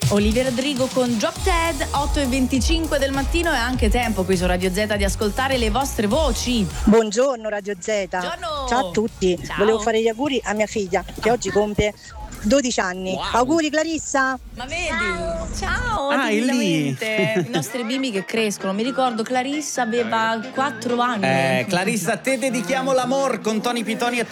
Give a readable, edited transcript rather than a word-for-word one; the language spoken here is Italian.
Olivia Rodrigo con Drop Dead, 8:25 del mattino. È anche tempo qui su Radio Z di ascoltare le vostre voci. Buongiorno Radio Z. Buongiorno. Ciao a tutti. Ciao. Volevo fare gli auguri a mia figlia che oggi compie 12 anni. Wow. Auguri Clarissa. Ma vedi? Ciao, Ah, è lì. timidamente. I nostri bimbi che crescono. Mi ricordo Clarissa aveva 4 anni. Clarissa, a te dedichiamo l'amor con Tony Pitoni e